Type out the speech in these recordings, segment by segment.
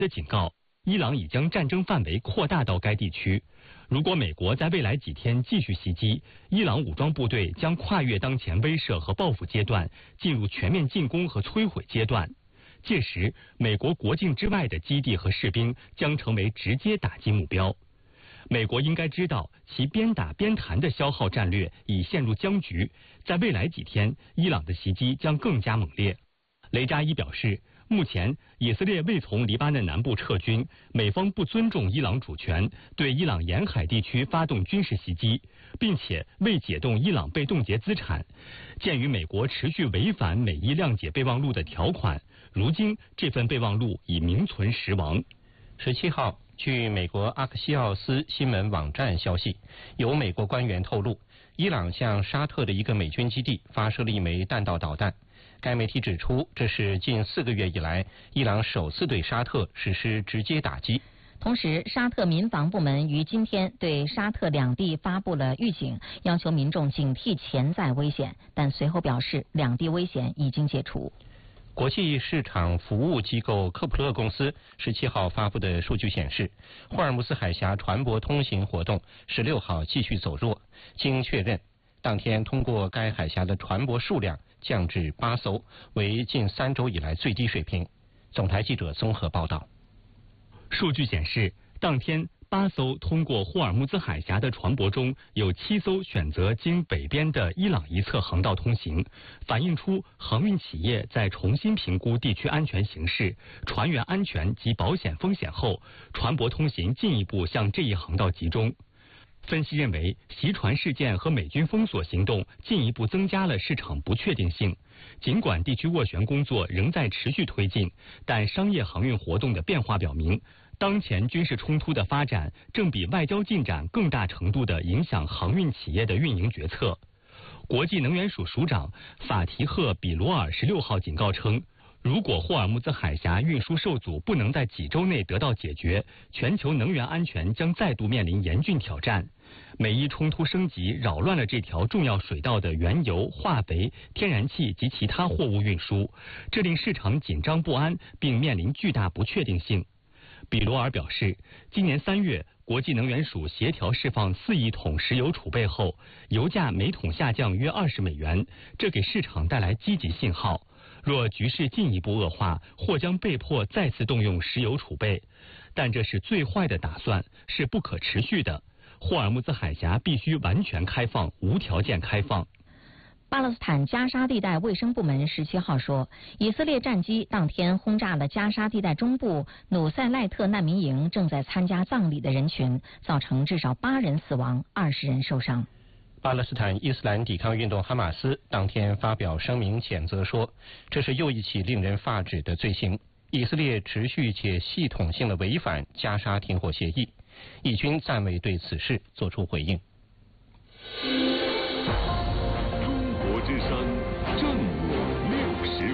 的警告，伊朗已将战争范围扩大到该地区。如果美国在未来几天继续袭击，伊朗武装部队将跨越当前威慑和报复阶段，进入全面进攻和摧毁阶段。届时，美国国境之外的基地和士兵将成为直接打击目标。美国应该知道，其边打边谈的消耗战略已陷入僵局。在未来几天，伊朗的袭击将更加猛烈。雷扎伊表示，目前以色列未从黎巴嫩南部撤军，美方不尊重伊朗主权，对伊朗沿海地区发动军事袭击，并且未解冻伊朗被冻结资产。鉴于美国持续违反美伊谅解备忘录的条款，如今这份备忘录已名存实亡。 17号，据美国阿克西奥斯新闻网站消息，有美国官员透露，伊朗向沙特的一个美军基地发射了一枚弹道导弹。该媒体指出，这是近4个月以来伊朗首次对沙特实施直接打击。 同时，沙特民防部门于今天对沙特两地发布了预警，要求民众警惕潜在危险，但随后表示两地危险已经解除。 国际市场服务机构科普勒公司17号发布的数据显示，霍尔木兹海峡船舶通行活动16号继续走弱。经确认，当天通过该海峡的船舶数量降至8艘，为近3周以来最低水平。总台记者综合报道。 数据显示，当天8艘通过霍尔木兹海峡的船舶中，有7艘选择经北边的伊朗一侧航道通行，反映出航运企业在重新评估地区安全形势、船员安全及保险风险后，船舶通行进一步向这一航道集中。分析认为，袭船事件和美军封锁行动进一步增加了市场不确定性。尽管地区斡旋工作仍在持续推进，但商业航运活动的变化表明，当前军事冲突的发展正比外交进展更大程度地影响航运企业的运营决策。国际能源署署长法提赫·比罗尔16号警告称，如果霍尔木兹海峡运输受阻不能在几周内得到解决，全球能源安全将再度面临严峻挑战。美伊冲突升级扰乱了这条重要水道的原油、化肥、天然气及其他货物运输，这令市场紧张不安，并面临巨大不确定性。比罗尔表示，今年3月，国际能源署协调释放4亿桶石油储备后，油价每桶下降约20美元，这给市场带来积极信号。若局势进一步恶化，或将被迫再次动用石油储备，但这是最坏的打算，是不可持续的。霍尔木兹海峡必须完全开放，无条件开放。 巴勒斯坦加沙地带卫生部门17号说，以色列战机当天轰炸了加沙地带中部努塞赖特难民营正在参加葬礼的人群，造成至少8人死亡，20人受伤。 巴勒斯坦伊斯兰抵抗运动哈马斯当天发表声明谴责说，这是又一起令人发指的罪行。以色列持续且系统性的违反加沙停火协议，以军暂未对此事作出回应。 中国之声正午60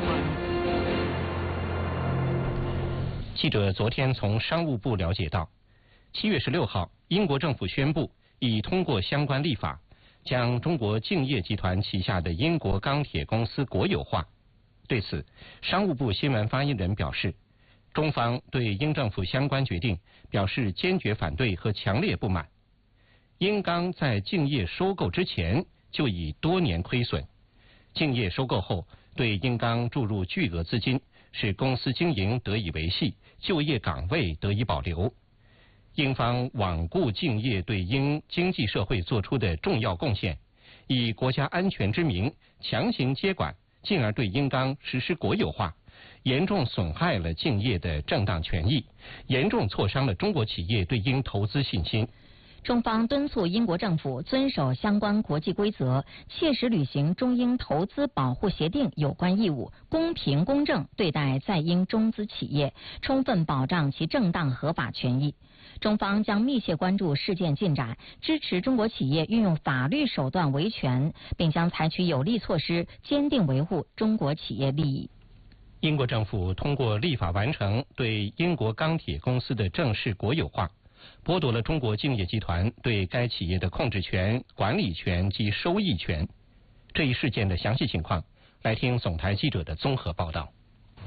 分。 记者昨天从商务部了解到，7月16号，英国政府宣布已通过相关立法，将中国敬业集团旗下的英国钢铁公司国有化。对此，商务部新闻发言人表示，中方对英政府相关决定表示坚决反对和强烈不满。英钢在敬业收购之前就已多年亏损，敬业收购后对英钢注入巨额资金，使公司经营得以维系，就业岗位得以保留。英方罔顾敬业对英经济社会做出的重要贡献，以国家安全之名强行接管，进而对英钢实施国有化，严重损害了敬业的正当权益，严重挫伤了中国企业对英投资信心。 中方敦促英国政府遵守相关国际规则，切实履行中英投资保护协定有关义务，公平公正对待在英中资企业，充分保障其正当合法权益。中方将密切关注事件进展，支持中国企业运用法律手段维权，并将采取有力措施，坚定维护中国企业利益。 英国政府通过立法完成对英国钢铁公司的正式国有化，剥夺了中国敬业集团对该企业的控制权、管理权及收益权。这一事件的详细情况，来听总台记者的综合报道。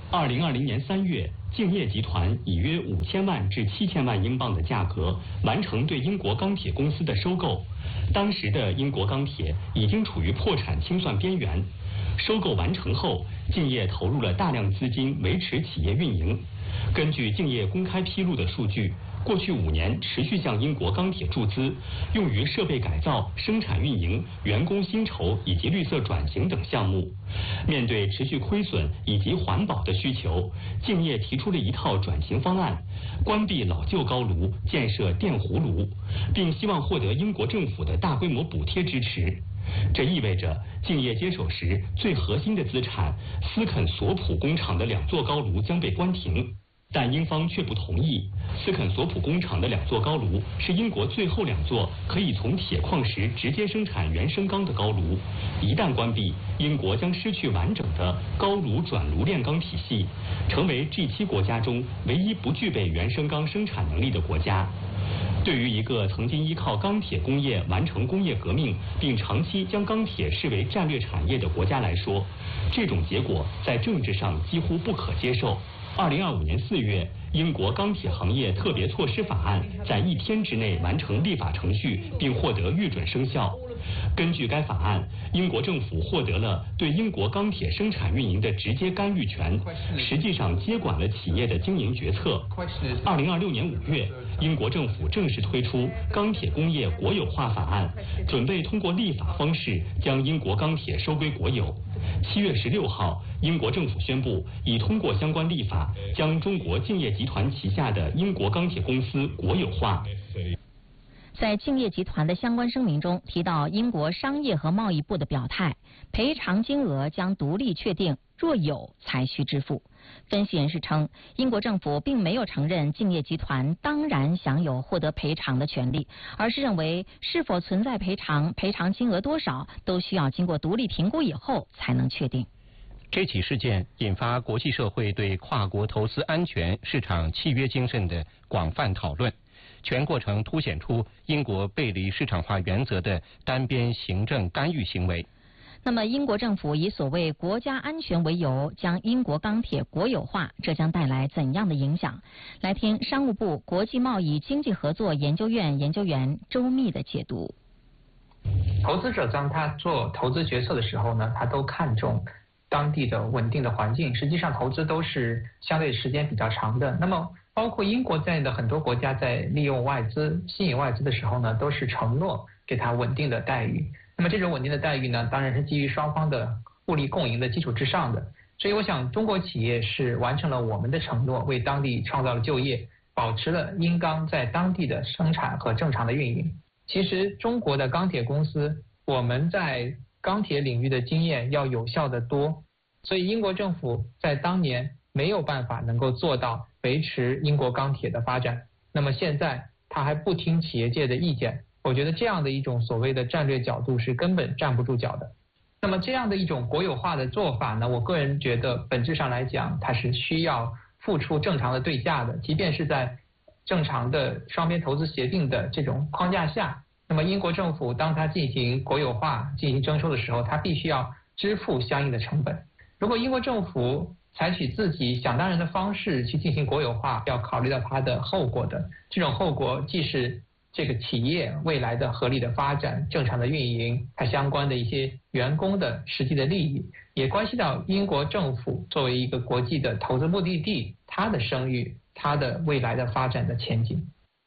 2020年3月，敬业集团以约5000万至7000万英镑的价格完成对英国钢铁公司的收购。当时的英国钢铁已经处于破产清算边缘。收购完成后，敬业投入了大量资金维持企业运营。根据敬业公开披露的数据，过去5年持续向英国钢铁注资，用于设备改造、生产运营、员工薪酬以及绿色转型等项目。面对持续亏损以及环保的需求，敬业提出了一套转型方案，关闭老旧高炉，建设电弧炉，并希望获得英国政府的大规模补贴支持。这意味着敬业接手时最核心的资产斯肯索普工厂的2座高炉将被关停。但英方却不同意。斯肯索普工厂的2座高炉是英国最后2座可以从铁矿石直接生产原生钢的高炉，一旦关闭，英国将失去完整的高炉转炉炼钢体系，成为 G7 国家中唯一不具备原生钢生产能力的国家。对于一个曾经依靠钢铁工业完成工业革命，并长期将钢铁视为战略产业的国家来说，这种结果在政治上几乎不可接受。2025年4月，英国钢铁行业特别措施法案在1天之内完成立法程序，并获得预准生效。根据该法案，英国政府获得了对英国钢铁生产运营的直接干预权，实际上接管了企业的经营决策。2026年5月，英国政府正式推出钢铁工业国有化法案，准备通过立法方式将英国钢铁收归国有。7月16号，英国政府宣布已通过相关立法，将中国敬业集团旗下的英国钢铁公司国有化。 在敬业集团的相关声明中提到，英国商业和贸易部的表态，赔偿金额将独立确定，若有才需支付。分析人士称，英国政府并没有承认敬业集团当然享有获得赔偿的权利，而是认为是否存在赔偿金额多少，都需要经过独立评估以后才能确定。 这起事件引发国际社会对跨国投资安全、市场契约精神的广泛讨论。全过程凸显出英国背离市场化原则的单边行政干预行为。 那么，英国政府以所谓国家安全为由，将英国钢铁国有化，这将带来怎样的影响？来听商务部国际贸易经济合作研究院研究员周密的解读。 投资者当他做投资决策的时候呢，他都看重当地的稳定的环境。实际上，投资都是相对时间比较长的。那么，包括英国在内的很多国家在利用外资、吸引外资的时候呢，都是承诺给他稳定的待遇。那么这种稳定的待遇呢，当然是基于双方的互利共赢的基础之上的。所以我想，中国企业是完成了我们的承诺，为当地创造了就业，保持了英钢在当地的生产和正常的运营。其实中国的钢铁公司，我们在钢铁领域的经验要有效得多，所以英国政府在当年没有办法能够做到维持英国钢铁的发展。那么现在他还不听企业界的意见，我觉得这样的一种所谓的战略角度是根本站不住脚的。那么这样的一种国有化的做法呢，我个人觉得本质上来讲，它是需要付出正常的对价的，即便是在正常的双边投资协定的这种框架下，那么英国政府当它进行国有化、进行征收的时候，它必须要支付相应的成本。如果英国政府采取自己想当然的方式去进行国有化，要考虑到它的后果的，这种后果既是这个企业未来的合理的发展、正常的运营，它相关的一些员工的实际的利益，也关系到英国政府作为一个国际的投资目的地，它的声誉、它的未来的发展的前景。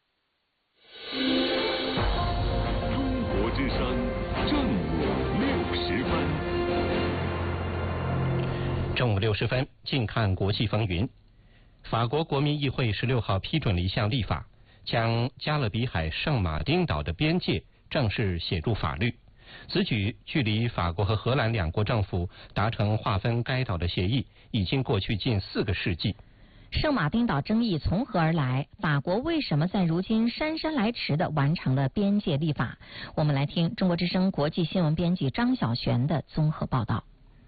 中国之声正午60分。 正午60分，近看国际风云。法国国民议会16号批准了一项立法，将加勒比海圣马丁岛的边界正式写入法律。此举距离法国和荷兰2国政府达成划分该岛的协议已经过去近4个世纪。 圣马丁岛争议从何而来？法国为什么在如今姗姗来迟地完成了边界立法？我们来听中国之声国际新闻编辑张晓璇的综合报道。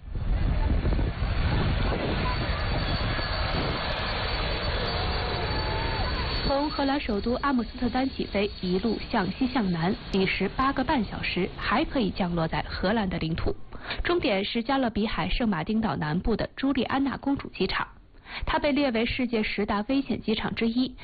从荷兰首都阿姆斯特丹起飞，一路向西向南，历时8个半小时，还可以降落在荷兰的领土。终点是加勒比海圣马丁岛南部的朱莉安娜公主机场。 它被列为世界10大危险机场之一，